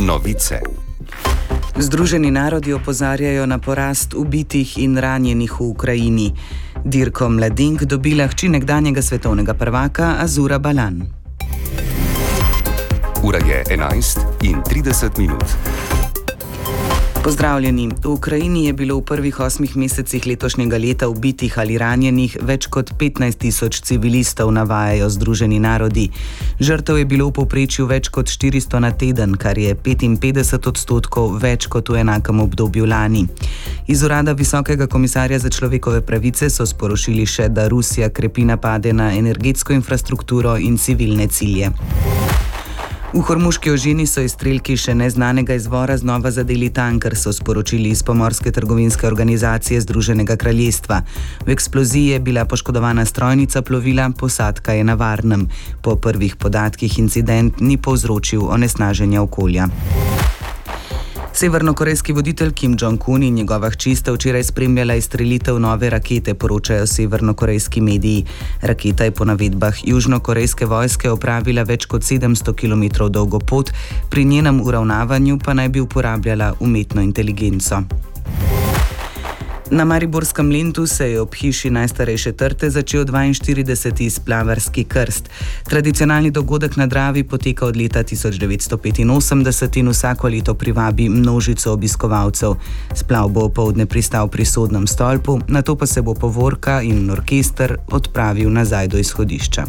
Novice. Združeni narodi opozarjajo na porast ubitih in ranjenih v Ukrajini. Dirko mladink dobila hči nekdanjega svetovnega prvaka Azura Balan. Ura je 11:30. Pozdravljeni. V Ukrajini je bilo v prvih 8 mesecih letošnjega leta ubitih ali ranjenih več kot 15.000 civilistov, navajajo Združeni narodi. Žrtev je bilo v povprečju več kot 400 na teden, kar je 55% več kot v enakem obdobju lani. Iz urada Visokega komisarja za človekove pravice so sporočili še, da Rusija krepi napade na energetsko infrastrukturo in civilne cilje. V Hormuški ožini so izstrelki še neznanega izvora znova zadeli tanker, so sporočili iz Pomorske trgovinske organizacije Združenega kraljestva. V eksploziji je bila poškodovana strojnica plovila, posadka je na varnem. Po prvih podatkih incident ni povzročil onesnaženja okolja. Severnokorejski voditelj Kim Jong-un in njegova hči sta včeraj spremljala izstrelitev nove rakete, poročajo severnokorejski mediji. Raketa je po navedbah južnokorejske vojske opravila več kot 700 km dolgo pot, pri njenem uravnavanju pa naj bi uporabljala umetno inteligenco. Na mariborskem Lentu se je ob hiši najstarejše trte začel 42. splavarski krst. Tradicionalni dogodek na Dravi poteka od leta 1985 in vsako leto privabi množico obiskovalcev. Splav bo opoldne pristal pri Sodnem stolpu, nato pa se bo povorka in orkester odpravil nazaj do izhodišča.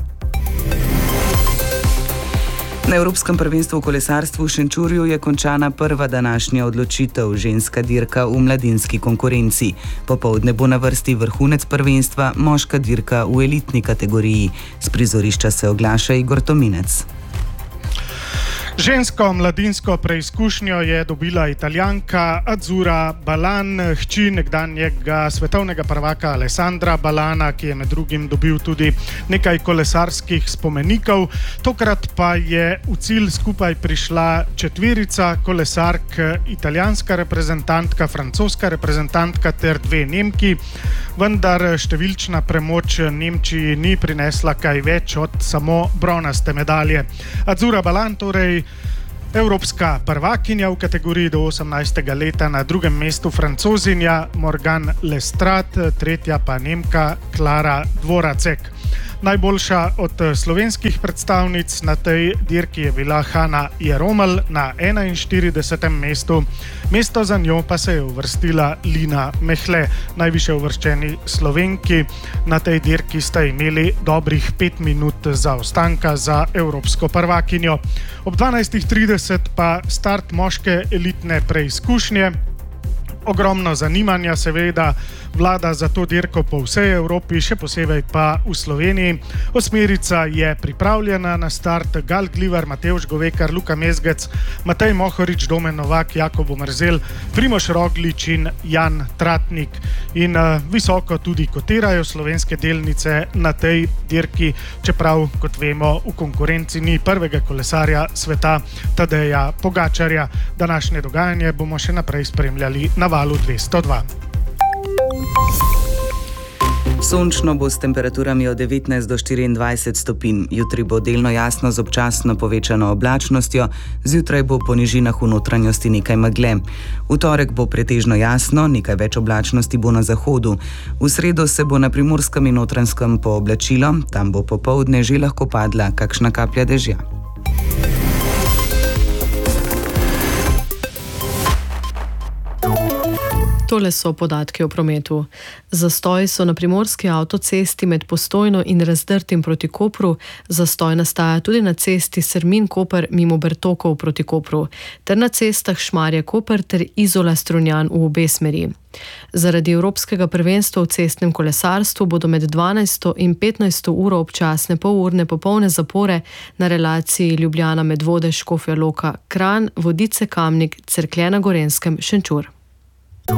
Na Evropskem prvenstvu v kolesarstvu v Šenčurju je končana prva današnja odločitev, ženska dirka v mladinski konkurenci. Popoldne bo na vrsti vrhunec prvenstva, moška dirka v elitni kategoriji. S prizorišča se oglaša Igor Tominec. Žensko mladinsko preizkušnjo je dobila Italijanka Azura Balan, hči nekdanjega svetovnega prvaka Alessandra Balana, ki je med drugim dobil tudi nekaj kolesarskih spomenikov. Tokrat pa je v cilj skupaj prišla četverica kolesark, italijanska reprezentantka, francoska reprezentantka ter 2 Nemki, vendar številčna premoč Nemčiji ni prinesla kaj več od samo bronaste medalje. Azura Balan torej evropska prvakinja v kategoriji do 18. leta, na drugem mestu Francozinja Morgan Lestrade, tretja pa Nemka Klara Dvoracek. Najboljša od slovenskih predstavnic na tej dirki je bila Hana Jeromel na 41. mestu. Mesto za njo pa se je uvrstila Lina Mehle. Najvišje uvrščeni Slovenki na tej dirki sta imeli dobrih 5 minut zaostanka za evropsko prvakinjo. Ob 12:30 pa start moške elitne preizkušnje. Ogromno zanimanja seveda vlada za to dirko po vsej Evropi, še posebej pa v Sloveniji. Osmerica je pripravljena na start: Gal Glivar, Matevž Govekar, Luka Mezgec, Matej Mohorič, Domen Novak, Jakob Mrzel, Primož Roglič in Jan Tratnik. In visoko tudi kotirajo slovenske delnice na tej dirki, čeprav, kot vemo, v konkurenci ni prvega kolesarja sveta Tadeja Pogačarja. Današnje dogajanje bomo še naprej spremljali na Valu 202. Sončno bo s temperaturami od 19 do 24 stopinj. Jutri bo delno jasno z občasno povečano oblačnostjo, zjutraj bo po nižinah v notranjosti nekaj megle. V torek bo pretežno jasno, nekaj več oblačnosti bo na zahodu. V sredo se bo na Primorskem in Notranjskem pooblačilo, tam bo popoldne že lahko padla kakšna kaplja dežja. Tole so podatki o prometu. Zastoji so na primorski avtocesti med Postojno in Razdrtim proti Kopru. Zastoj nastaja tudi na cesti Sermin-Koper mimo Bertokov proti Kopru, ter na cestah Šmarje-Koper ter Izola-Strunjan v obe smeri. Zaradi evropskega prvenstva v cestnem kolesarstvu bodo med 12. in 15. uro občasne polurne popolne zapore na relaciji Ljubljana Medvode, Škofja Loka, Kranj, Vodice, Kamnik, Cerklje na Gorenjskem, Šenčur.